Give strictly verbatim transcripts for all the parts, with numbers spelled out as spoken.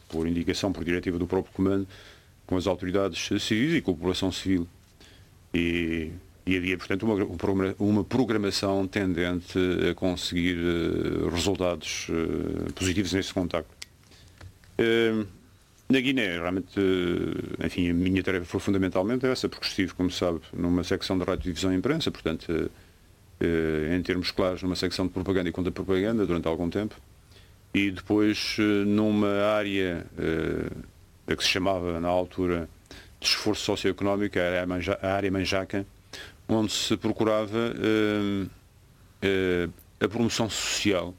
por indicação, por diretiva do próprio comando, com as autoridades civis e com a população civil. E, e havia, portanto, uma, uma programação tendente a conseguir uh, resultados uh, positivos nesse contacto. Uh, na Guiné, realmente, uh, enfim, a minha tarefa foi fundamentalmente essa, porque estive, como sabe, numa secção de radiodifusão e imprensa, portanto, uh, uh, em termos claros, numa secção de propaganda e contra-propaganda durante algum tempo, e depois uh, numa área uh, a que se chamava, na altura, de esforço socioeconómico, a área manjaca, onde se procurava uh, uh, a promoção social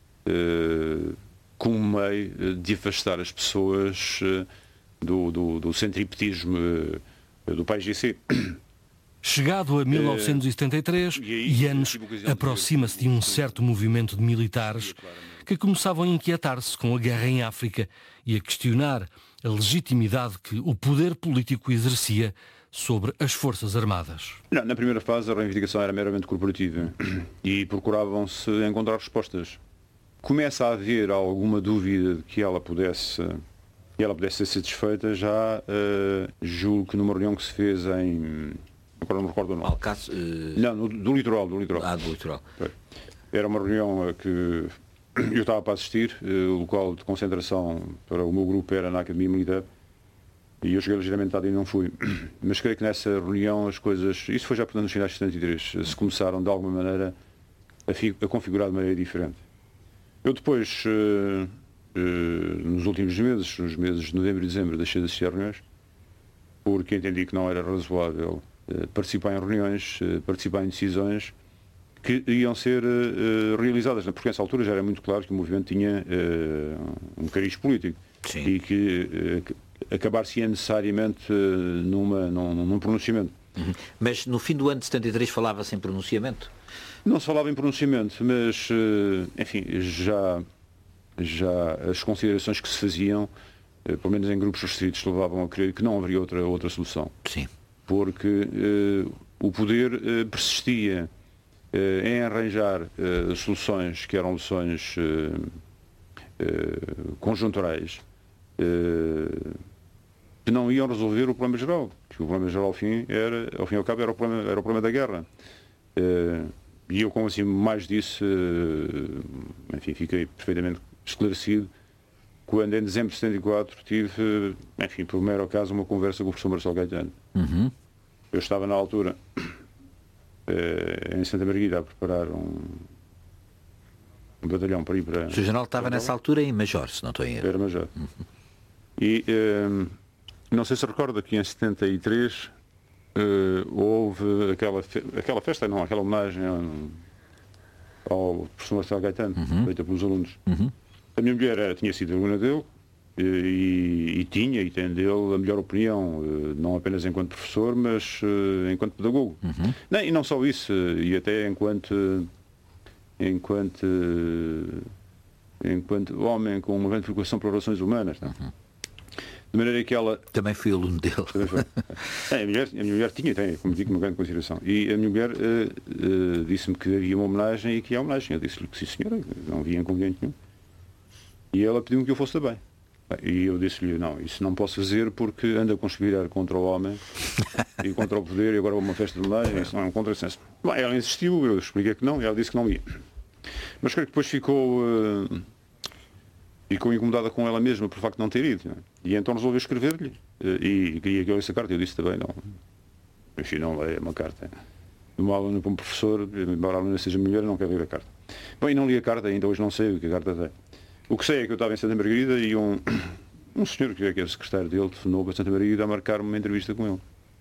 uh, como meio de afastar as pessoas uh, do, do, do centripetismo uh, do país G C. Chegado a mil novecentos e setenta e três, uh, e Yanes aproxima-se de um certo movimento de militares que começavam a inquietar-se com a guerra em África e a questionar a legitimidade que o poder político exercia sobre as Forças Armadas. Não, na primeira fase a reivindicação era meramente corporativa e procuravam-se encontrar respostas. Começa a haver alguma dúvida de que ela pudesse, que ela pudesse ser satisfeita já, uh, julgo que numa reunião que se fez em... agora não me recordo o nome. Alcaço, uh... Não, no, do litoral, do litoral. Ah, do litoral. Era uma reunião a que eu estava para assistir, uh, o local de concentração para o meu grupo era na Academia Militar, e eu cheguei ligeiramente tarde e não fui. Mas creio que nessa reunião as coisas, isso foi já portanto nos finais de setenta e três, se começaram de alguma maneira a, fi, a configurar de maneira diferente. Eu depois, uh, uh, nos últimos meses, nos meses de novembro e dezembro, deixei de assistir a reuniões, porque entendi que não era razoável uh, participar em reuniões, uh, participar em decisões que iam ser uh, realizadas, porque nessa altura já era muito claro que o movimento tinha uh, um cariz político. Sim. E que uh, acabar-se-ia necessariamente uh, numa, num, num pronunciamento. Uhum. Mas no fim do ano de setenta e três falava-se em pronunciamento? Não se falava em pronunciamento, mas, uh, enfim, já, já as considerações que se faziam, uh, pelo menos em grupos restritos, levavam a crer que não haveria outra, outra solução. Sim. Porque uh, o poder uh, persistia uh, em arranjar uh, soluções que eram soluções uh, uh, conjunturais, uh, que não iam resolver o problema geral. Que o problema geral, ao fim, era, ao fim e ao cabo, era o problema, era o problema da guerra. Uh, e eu, como assim mais disse, uh, enfim, fiquei perfeitamente esclarecido quando, em dezembro de setenta e quatro, tive, enfim, por mero acaso, uma conversa com o professor Marcelo Gaetano. Uhum. Eu estava, na altura, uh, em Santa Margarida, a preparar um, um batalhão para ir para... O general estava nessa altura em Major, se não estou em erro. Era Major. Uhum. E uh, não sei se recorda que em setenta e três uh, houve aquela, fe aquela festa, não, aquela homenagem ao, ao professor Marcelo Gaetano, uhum. feita pelos alunos. Uhum. A minha mulher era, tinha sido aluna dele e, e tinha e tem dele a melhor opinião, uh, não apenas enquanto professor, mas uh, enquanto pedagogo. Uhum. Não, e não só isso, e até enquanto, enquanto, enquanto homem com uma grande preocupação por relações humanas. Não? Uhum. De maneira que ela... Também fui aluno dele. É, a, mulher, a minha mulher tinha, tem, como digo, uma grande consideração. E a minha mulher uh, uh, disse-me que havia uma homenagem e que há homenagem. Eu disse-lhe que sim, senhora, não havia inconveniente nenhum. E ela pediu-me que eu fosse também. E eu disse-lhe, não, isso não posso fazer porque anda a conspirar contra o homem e contra o poder e agora uma festa de homenagem, isso não é um contrassenso. Bom, ela insistiu, eu expliquei que não e ela disse que não ia. Mas creio que depois ficou... Uh, ficou incomodada com ela mesma por facto de não ter ido. Não é? E então resolveu escrever-lhe. E queria que eu lesse a carta. Eu disse também, não. Enfim, não leia uma carta. De uma aluna para um professor, embora a aluna seja mulher, não quero ler a carta. Bom, e não li a carta, ainda hoje não sei o que a carta tem. O que sei é que eu estava em Santa Margarida e um, um senhor que era secretário dele telefonou para Santa Margarida a marcar uma entrevista com ele.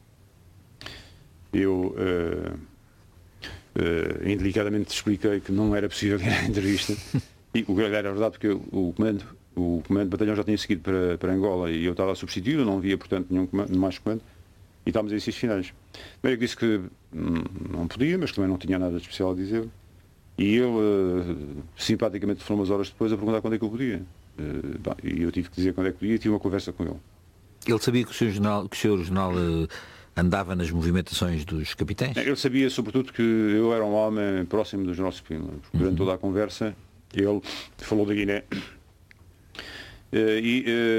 Eu uh, uh, indelicadamente expliquei que não era possível ir à entrevista. E o que era verdade, porque o comando, o comando do batalhão já tinha seguido para, para Angola e eu estava a substituir, não havia, portanto, nenhum comando, mais comando, e estávamos em exercícios finais. Bem, eu disse que hum, não podia, mas também não tinha nada de especial a dizer. E ele, uh, simpaticamente, foram umas horas depois a perguntar quando é que eu podia. Uh, bom, e eu tive que dizer quando é que podia e tive uma conversa com ele. Ele sabia que o seu jornal, que o seu jornal uh, andava nas movimentações dos capitães? Ele sabia, sobretudo, que eu era um homem próximo do general Supremo. Porque durante uhum. toda a conversa ele falou da Guiné. Uh, e, uh,